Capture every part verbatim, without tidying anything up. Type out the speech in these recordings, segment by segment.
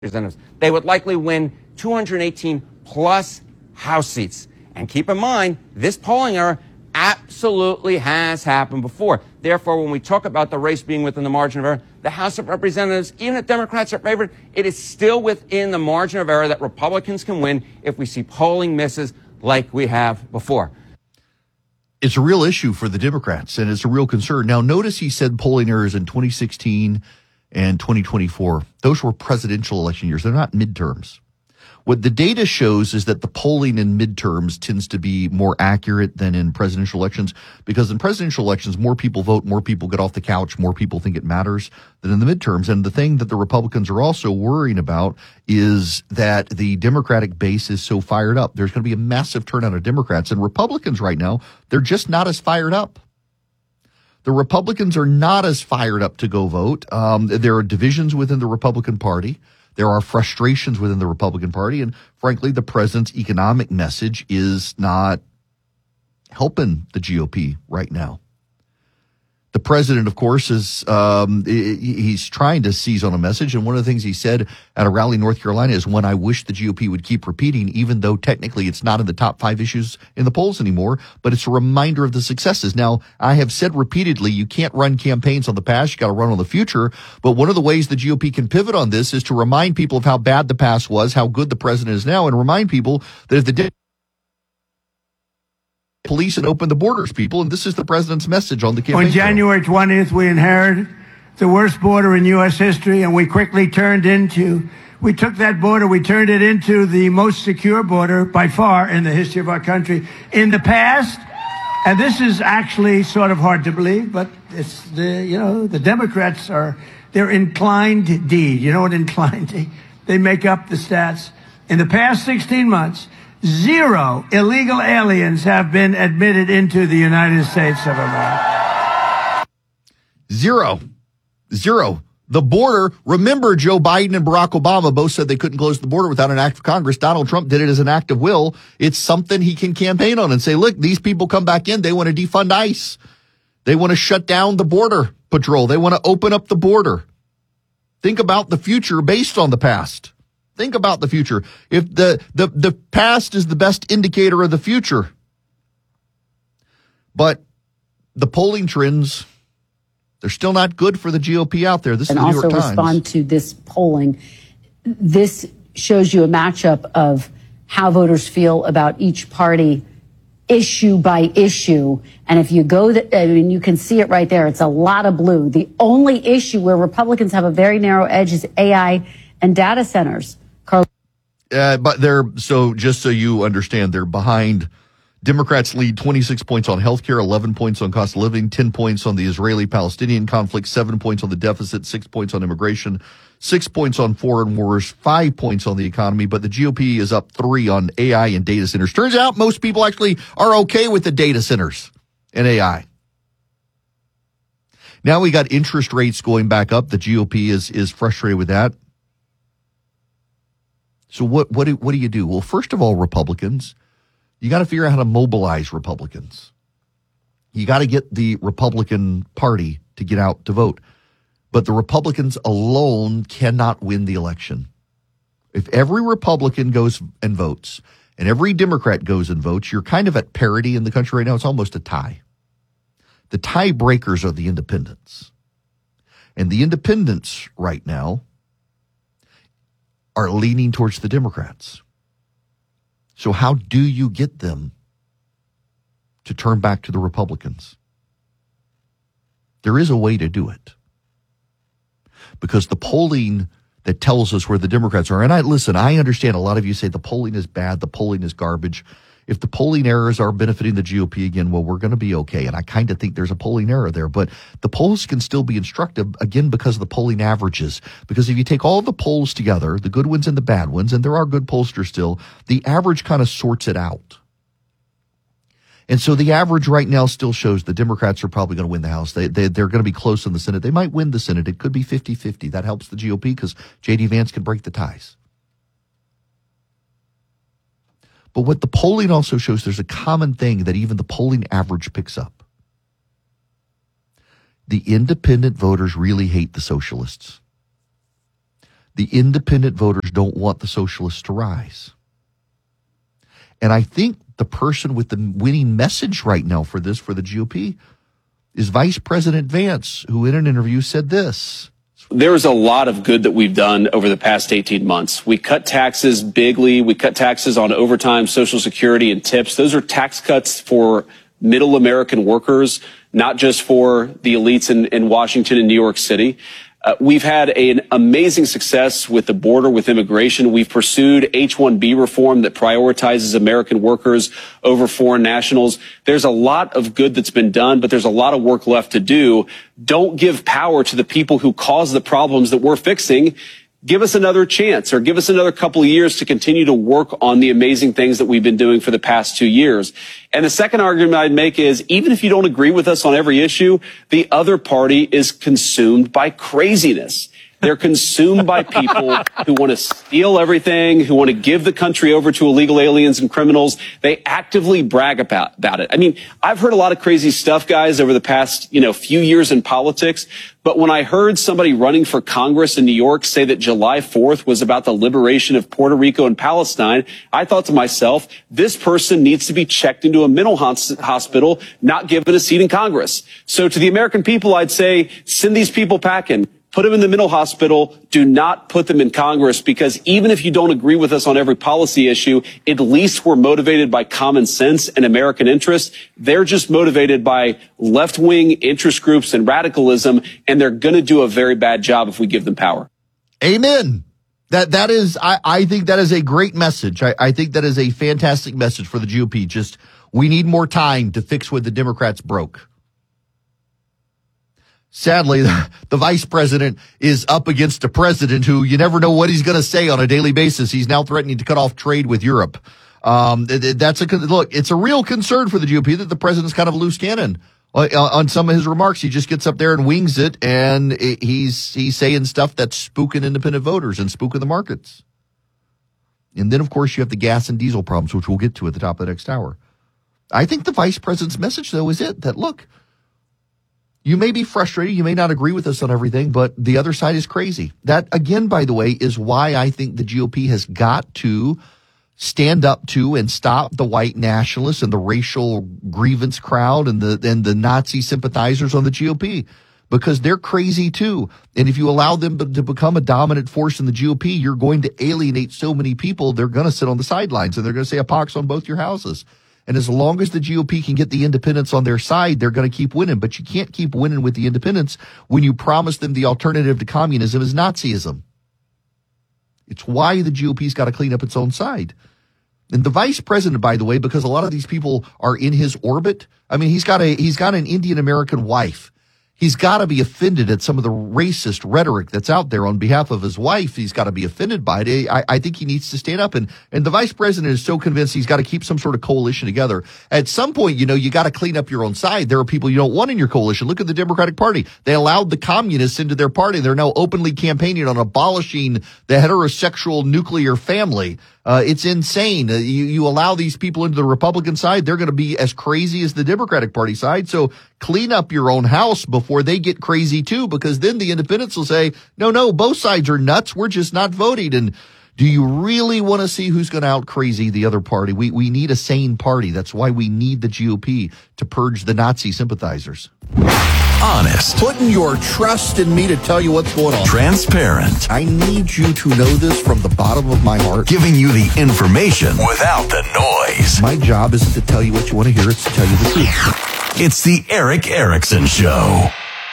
Representatives. They would likely win two hundred eighteen plus House seats. And keep in mind, this polling error absolutely has happened before. Therefore, when we talk about the race being within the margin of error, the House of Representatives, even if Democrats are favored, it is still within the margin of error that Republicans can win if we see polling misses like we have before. It's a real issue for the Democrats, and it's a real concern. Now, notice he said polling errors in twenty sixteen and twenty twenty-four. Those were presidential election years. They're not midterms. What the data shows is that the polling in midterms tends to be more accurate than in presidential elections, because in presidential elections, more people vote, more people get off the couch, more people think it matters than in the midterms. And the thing that the Republicans are also worrying about is that the Democratic base is so fired up. There's going to be a massive turnout of Democrats, and Republicans right now, they're just not as fired up. The Republicans are not as fired up to go vote. Um, there are divisions within the Republican Party. There are frustrations within the Republican Party. And frankly, the president's economic message is not helping the G O P right now. The president, of course, is um, he's trying to seize on a message. And one of the things he said at a rally in North Carolina is one I wish the G O P would keep repeating, even though technically it's not in the top five issues in the polls anymore, but it's a reminder of the successes. Now, I have said repeatedly, you can't run campaigns on the past. You got to run on the future. But one of the ways the G O P can pivot on this is to remind people of how bad the past was, how good the president is now, and remind people that if the police and open the borders, people, and this is the president's message on the campaign. On January twentieth, we inherited the worst border in U S history, and we quickly turned into, we took that border, we turned it into the most secure border by far in the history of our country. In the past, and this is actually sort of hard to believe, but it's the, you know, the Democrats are, they're inclined D. You know what inclined D? They make up the stats. In the past sixteen months, zero illegal aliens have been admitted into the United States of America. Zero. Zero. The border, remember, Joe Biden and Barack Obama both said they couldn't close the border without an act of Congress. Donald Trump did it as an act of will. It's something he can campaign on and say, look, these people come back in. They want to defund ICE. They want to shut down the border patrol. They want to open up the border. Think about the future based on the past. Think about the future. If the, the, the past is the best indicator of the future, but the polling trends, they're still not good for the G O P out there. This is the New York Times. And also respond to this polling. This shows you a matchup of how voters feel about each party issue by issue. And if you go, the, I mean, you can see it right there. It's a lot of blue. The only issue where Republicans have a very narrow edge is A I and data centers. Carl- uh, but they're, so just so you understand, they're behind. Democrats lead twenty-six points on healthcare, eleven points on cost of living, ten points on the Israeli-Palestinian conflict, seven points on the deficit, six points on immigration, six points on foreign wars, five points on the economy. But the G O P is up three on A I and data centers. Turns out most people actually are okay with the data centers and A I. Now we got interest rates going back up. The G O P is is frustrated with that. So what what do, what do you do? Well, first of all, Republicans, you got to figure out how to mobilize Republicans. You got to get the Republican Party to get out to vote. But the Republicans alone cannot win the election. If every Republican goes and votes and every Democrat goes and votes, you're kind of at parity in the country right now. It's almost a tie. The tiebreakers are the independents. And the independents right now are leaning towards the Democrats. So how do you get them to turn back to the Republicans? There is a way to do it. Because the polling that tells us where the Democrats are, and I listen, I understand a lot of you say the polling is bad, the polling is garbage. If the polling errors are benefiting the G O P again, well, we're going to be okay. And I kind of think there's a polling error there. But the polls can still be instructive, again, because of the polling averages. Because if you take all the polls together, the good ones and the bad ones, and there are good pollsters still, the average kind of sorts it out. And so the average right now still shows the Democrats are probably going to win the House. They, they, they're going to be close in the Senate. They might win the Senate. It could be fifty-fifty. That helps the G O P because J D Vance can break the ties. But what the polling also shows, there's a common thing that even the polling average picks up. The independent voters really hate the socialists. The independent voters don't want the socialists to rise. And I think the person with the winning message right now for this, for the G O P, is Vice President Vance, who in an interview said this. There's a lot of good that we've done over the past eighteen months. We cut taxes bigly. We cut taxes on overtime, Social Security, and tips. Those are tax cuts for middle American workers, not just for the elites in, in Washington and New York City. Uh, we've had an amazing success with the border, with immigration. We've pursued H one B reform that prioritizes American workers over foreign nationals. There's a lot of good that's been done, but there's a lot of work left to do. Don't give power to the people who cause the problems that we're fixing. Give us another chance, or give us another couple of years to continue to work on the amazing things that we've been doing for the past two years. And the second argument I'd make is, even if you don't agree with us on every issue, the other party is consumed by craziness. They're consumed by people who want to steal everything, who want to give the country over to illegal aliens and criminals. They actively brag about, about it. I mean, I've heard a lot of crazy stuff, guys, over the past, you know, few years in politics. But when I heard somebody running for Congress in New York say that July fourth was about the liberation of Puerto Rico and Palestine, I thought to myself, this person needs to be checked into a mental hospital, not given a seat in Congress. So to the American people, I'd say, send these people packing. Put them in the mental hospital. Do not put them in Congress, because even if you don't agree with us on every policy issue, at least we're motivated by common sense and American interest. They're just motivated by left-wing interest groups and radicalism, and they're going to do a very bad job if we give them power. Amen. That that is, I, I think that is a great message. I, I think that is a fantastic message for the G O P. Just, we need more time to fix what the Democrats broke. Sadly, the, the vice president is up against a president who you never know what he's going to say on a daily basis. He's now threatening to cut off trade with Europe. Um, that's a look. It's a real concern for the G O P that the president's kind of a loose cannon uh, on some of his remarks. He just gets up there and wings it, and it, he's he's saying stuff that's spooking independent voters and spooking the markets. And then, of course, you have the gas and diesel problems, which we'll get to at the top of the next hour. I think the vice president's message, though, is it that look. You may be frustrated. You may not agree with us on everything, but the other side is crazy. That, again, by the way, is why I think the G O P has got to stand up to and stop the white nationalists and the racial grievance crowd and the and the Nazi sympathizers on the G O P, because they're crazy too. And if you allow them to become a dominant force in the G O P, you're going to alienate so many people. They're going to sit on the sidelines and they're going to say a pox on both your houses. And as long as the G O P can get the independents on their side, they're going to keep winning. But you can't keep winning with the independents when you promise them the alternative to communism is Nazism. It's why the G O P's got to clean up its own side. And the vice president, by the way, because a lot of these people are in his orbit. I mean, he's got a he's got an Indian American wife. He's got to be offended at some of the racist rhetoric that's out there on behalf of his wife. He's got to be offended by it. I, I think he needs to stand up. And, and the vice president is so convinced he's got to keep some sort of coalition together. At some point, you know, you got to clean up your own side. There are people you don't want in your coalition. Look at the Democratic Party. They allowed the communists into their party. They're now openly campaigning on abolishing the heterosexual nuclear family. Uh, it's insane. Uh, you, you allow these people into the Republican side, they're going to be as crazy as the Democratic Party side. So clean up your own house before they get crazy too, because then the independents will say, no, no, both sides are nuts. We're just not voting. And do you really want to see who's going to out crazy the other party? We, we need a sane party. That's why we need the G O P to purge the Nazi sympathizers. Honest. Putting your trust in me to tell you what's going on. Transparent. I need you to know this from the bottom of my heart. Giving you the information without the noise. My job isn't to tell you what you want to hear. It's to tell you the truth. It's the Erick Erickson Show.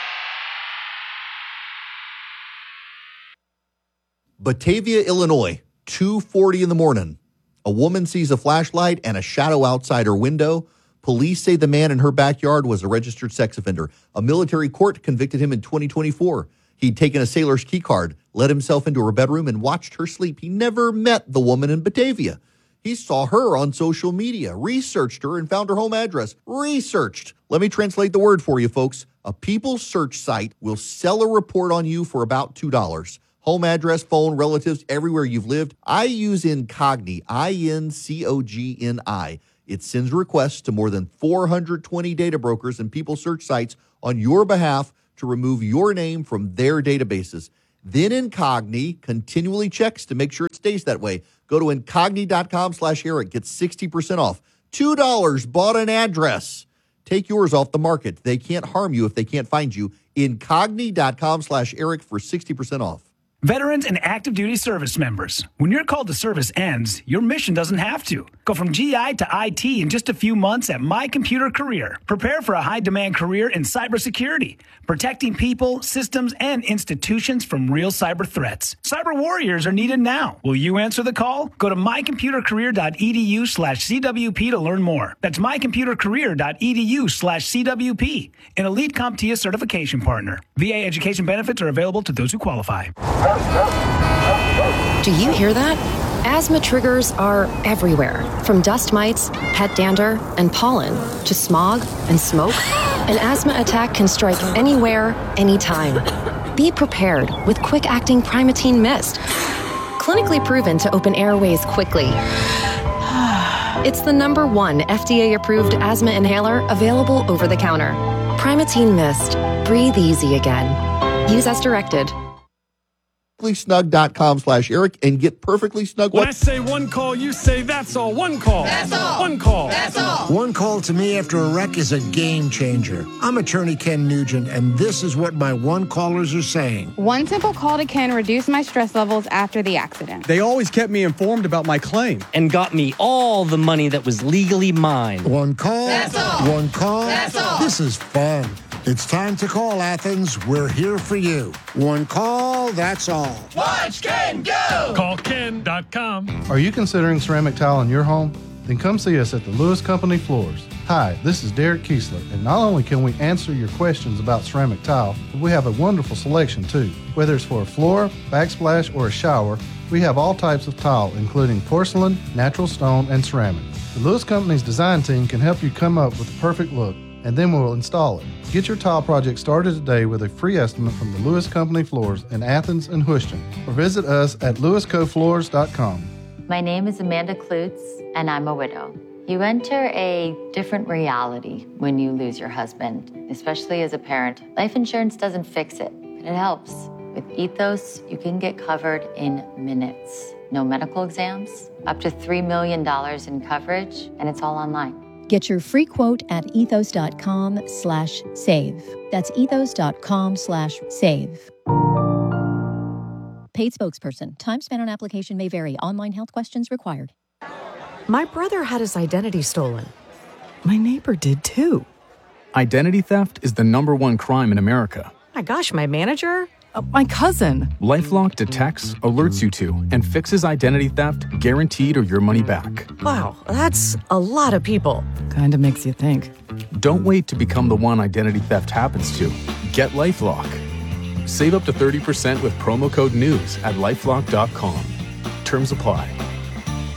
Batavia, Illinois, two forty in the morning. A woman sees a flashlight and a shadow outside her window. Police say the man in her backyard was a registered sex offender. A military court convicted him in twenty twenty-four. He'd taken a sailor's key card, let himself into her bedroom, and watched her sleep. He never met the woman in Batavia. He saw her on social media, researched her, and found her home address. Researched. Let me translate the word for you, folks. A People search site will sell a report on you for about two dollars. Home address, phone, relatives, everywhere you've lived. I use Incogni, I N C O G N I. It sends requests to more than four hundred twenty data brokers and people search sites on your behalf to remove your name from their databases. Then Incogni continually checks to make sure it stays that way. Go to incogni.com slash Eric. Get sixty percent off. two dollars bought an address. Take yours off the market. They can't harm you if they can't find you. Incogni.com slash Eric for sixty percent off. Veterans and active duty service members, when your call to service ends, your mission doesn't have to. Go from G I to I T in just a few months at My Computer Career. Prepare for a high-demand career in cybersecurity, protecting people, systems, and institutions from real cyber threats. Cyber warriors are needed now. Will you answer the call? Go to mycomputercareer.edu slash CWP to learn more. That's mycomputercareer.edu slash CWP, an elite CompTIA certification partner. V A education benefits are available to those who qualify. Do you hear that? Asthma triggers are everywhere, from dust mites, pet dander, and pollen, to smog and smoke. An asthma attack can strike anywhere, anytime. Be prepared with quick-acting Primatene Mist. Clinically proven to open airways quickly. It's the number one F D A-approved asthma inhaler available over the counter. Primatene Mist. Breathe easy again. Use as directed. Snug.com slash Eric and get perfectly snug. When I say one call, you say that's all. One call. That's all. One call. That's all. One call to me after a wreck is a game changer. I'm attorney Ken Nugent, and this is what my one callers are saying. One simple call to Ken reduced my stress levels after the accident. They always kept me informed about my claim and got me all the money that was legally mine. One call. That's all. One call. That's all. This is fun. It's time to call, Athens. We're here for you. One call, that's all. Watch Ken go! Call Ken dot com. Are you considering ceramic tile in your home? Then come see us at the Lewis Company Floors. Hi, this is Derek Kiesler, and not only can we answer your questions about ceramic tile, but we have a wonderful selection too. Whether it's for a floor, backsplash, or a shower, we have all types of tile, including porcelain, natural stone, and ceramic. The Lewis Company's design team can help you come up with the perfect look, and then we'll install it. Get your tile project started today with a free estimate from the Lewis Company Floors in Athens and Houston, or visit us at lewis co floors dot com. My name is Amanda Klutz, and I'm a widow. You enter a different reality when you lose your husband, especially as a parent. Life insurance doesn't fix it, but it helps. With Ethos, you can get covered in minutes. No medical exams, up to three million dollars in coverage, and it's all online. Get your free quote at ethos.com slash save. That's ethos.com slash save. Paid spokesperson. Time spent on application may vary. Online health questions required. My brother had his identity stolen. My neighbor did too. Identity theft is the number one crime in America. My gosh, my manager? Uh, my cousin. LifeLock detects, alerts you to, and fixes identity theft guaranteed or your money back. Wow, that's a lot of people. Kind of makes you think. Don't wait to become the one identity theft happens to. Get LifeLock. Save up to thirty percent with promo code NEWS at lifelock dot com. Terms apply.